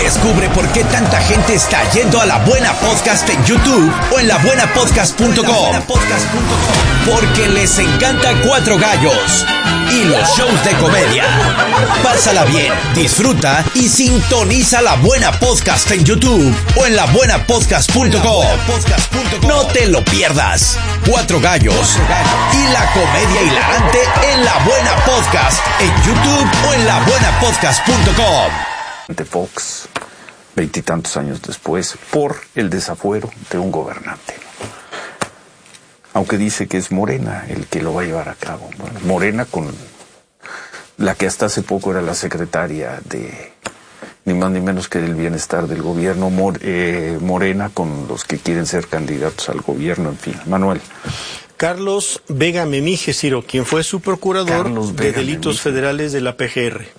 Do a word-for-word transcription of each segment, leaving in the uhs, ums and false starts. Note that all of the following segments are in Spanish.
Descubre por qué tanta gente está yendo a La Buena Podcast en YouTube o en la buena podcast punto com. Porque les encanta Cuatro Gallos y los shows de comedia. Pásala bien, disfruta y sintoniza La Buena Podcast en YouTube o en la buena podcast punto com. No te lo pierdas. Cuatro Gallos y la comedia hilarante en La Buena Podcast en YouTube o en la buena podcast punto com. De Fox, veintitantos años después, por el desafuero de un gobernante. Aunque dice que es Morena el que lo va a llevar a cabo. Bueno, Morena con la que hasta hace poco era la secretaria de ni más ni menos que del bienestar del gobierno, More, eh, Morena con los que quieren ser candidatos al gobierno, en fin. Manuel. Carlos Vega Memije, Ciro, quien fue su procurador de delitos Memije. federales de la P G R.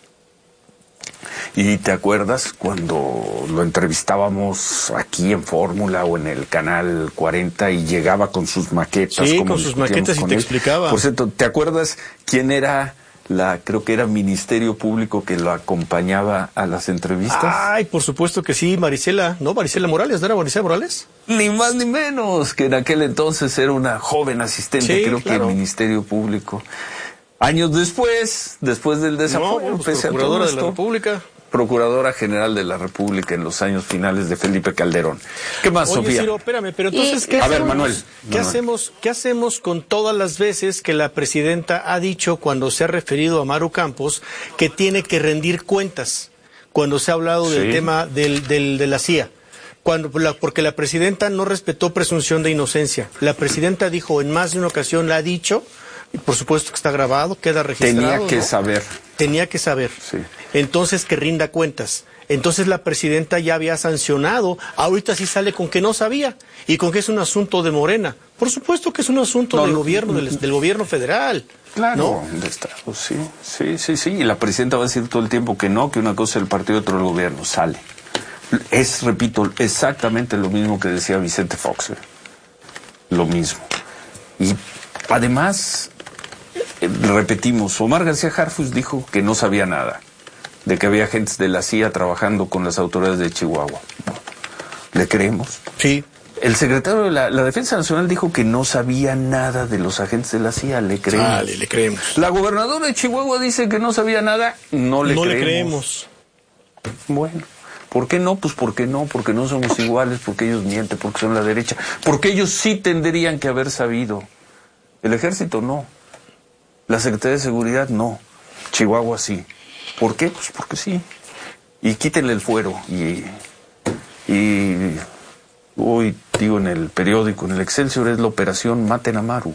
¿Y te acuerdas cuando lo entrevistábamos aquí en Fórmula o en el Canal cuarenta y llegaba con sus maquetas? Sí, como con sus maquetas y te él? explicaba. Por cierto, ¿te acuerdas quién era la, creo que era Ministerio Público que lo acompañaba a las entrevistas? Ay, por supuesto que sí, Marisela, ¿no? Marisela Morales, ¿no era Marisela Morales? Ni más ni menos, que en aquel entonces era una joven asistente, sí, creo claro. que del Ministerio Público. Años después, después del desafuero, no, pues, procuradora de la República. Procuradora General de la República en los años finales de Felipe Calderón. ¿Qué más, Oye, Sofía? Ciro, espérame, pero entonces, ¿qué, a hacemos, ver, Manuel, ¿qué, Manuel. Hacemos, ¿qué hacemos con todas las veces que la presidenta ha dicho, cuando se ha referido a Maru Campos, que tiene que rendir cuentas, cuando se ha hablado del sí. tema del, del, de la C I A? Cuando, la, porque la presidenta no respetó presunción de inocencia. La presidenta dijo, en más de una ocasión la ha dicho, y por supuesto que está grabado, queda registrado. Tenía que ¿no? saber. Tenía que saber. Sí. Entonces, que rinda cuentas. Entonces la presidenta ya había sancionado, ahorita sí sale con que no sabía y con que es un asunto de Morena. Por supuesto que es un asunto no, del gobierno, no, del, del gobierno federal. Claro, ¿no? de Estado, sí, sí, sí, sí. Y la presidenta va a decir todo el tiempo que no, que una cosa es el partido y otra el gobierno. Sale. Es, repito, exactamente lo mismo que decía Vicente Fox. ¿eh? Lo mismo. Y además, eh, repetimos, Omar García Harfuch dijo que no sabía nada. De que había agentes de la C I A trabajando con las autoridades de Chihuahua. ¿Le creemos? Sí. El secretario de la, la Defensa Nacional dijo que no sabía nada de los agentes de la C I A. ¿Le creemos? Vale, le creemos. La gobernadora de Chihuahua dice que no sabía nada. No le no creemos. le creemos. Bueno, ¿por qué no? Pues porque no, porque no somos iguales, porque ellos mienten, porque son la derecha. Porque ellos sí tendrían que haber sabido. El ejército no. La Secretaría de Seguridad no. Chihuahua sí. ¿Por qué? Pues porque sí. Y quítenle el fuero. Y, y hoy, digo, en el periódico, en el Excelsior, es la operación Maten a Maru.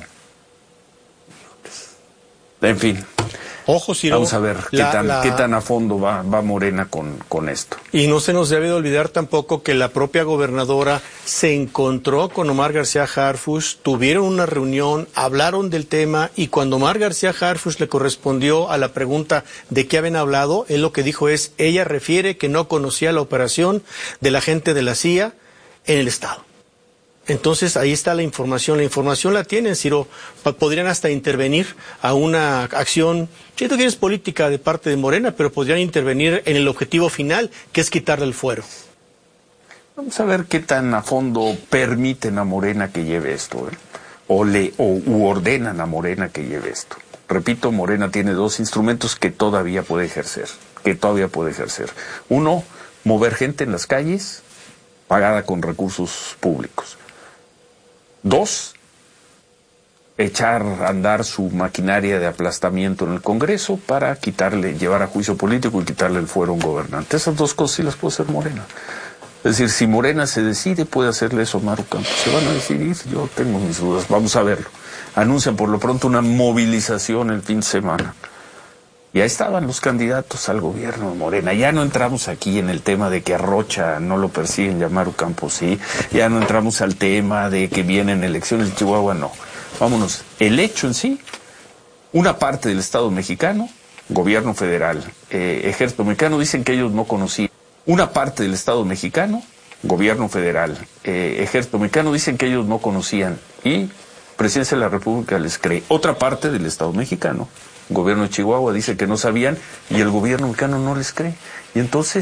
En fin. Ojo, Ciro. Vamos a ver qué, la, tan, la... qué tan a fondo va, va Morena con, con esto. Y no se nos debe de olvidar tampoco que la propia gobernadora se encontró con Omar García Harfuch, tuvieron una reunión, hablaron del tema y cuando Omar García Harfuch le correspondió a la pregunta de qué habían hablado, él lo que dijo es, ella refiere que no conocía la operación de la gente de la C I A en el Estado. Entonces, ahí está la información. La información la tienen, Ciro. Podrían hasta intervenir a una acción, siento que es política de parte de Morena, pero podrían intervenir en el objetivo final, que es quitarle el fuero. Vamos a ver qué tan a fondo permiten a Morena que lleve esto, ¿eh? o, le, o u ordenan a Morena que lleve esto. Repito, Morena tiene dos instrumentos que todavía puede ejercer, que todavía puede ejercer. Uno, mover gente en las calles, pagada con recursos públicos. Dos, echar a andar su maquinaria de aplastamiento en el Congreso para quitarle, llevar a juicio político y quitarle el fuero a un gobernante. Esas dos cosas sí las puede hacer Morena. Es decir, si Morena se decide, puede hacerle eso a Maru Campos. ¿Se van a decidir? Yo tengo mis dudas. Vamos a verlo. Anuncian por lo pronto una movilización el fin de semana. Y ahí estaban los candidatos al gobierno de Morena. Ya no entramos aquí en el tema de que a Rocha no lo persiguen y a Maru Campos sí. Ya no entramos al tema de que vienen elecciones en Chihuahua, no. Vámonos. El hecho en sí, una parte del Estado mexicano, gobierno federal, eh, ejército mexicano, dicen que ellos no conocían. Una parte del Estado mexicano, gobierno federal, eh, ejército mexicano, dicen que ellos no conocían. Y Presidencia de la República les cree. Otra parte del Estado mexicano, gobierno de Chihuahua, dice que no sabían y el gobierno mexicano no les cree. Y entonces